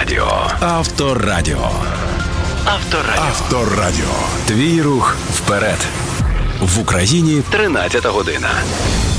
Авторадіо. Авторадіо. Авторадіо. Авторадіо. Твій рух вперед. В Україні 13 година.